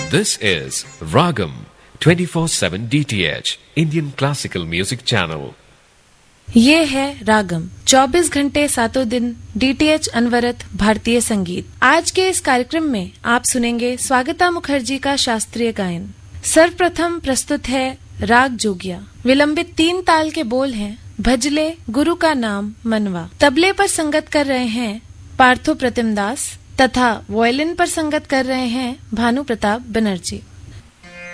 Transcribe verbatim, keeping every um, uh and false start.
This is Ragam twenty-four seven D T H Indian Classical Music Channel. ये है रागम, चौबीस घंटे सातों दिन डीटीएच अनवरत भारतीय संगीत। आज के इस कार्यक्रम में आप सुनेंगे स्वागता मुखर्जी का शास्त्रीय गायन। सर्वप्रथम प्रस्तुत है राग जोगिया। विलंबित तीन ताल के बोल हैं भजले गुरु का नाम मनवा। तबले पर संगत कर रहे हैं पार्थो प्रतिम दास तथा वायलिन पर संगत कर रहे हैं भानु प्रताप बनर्जी।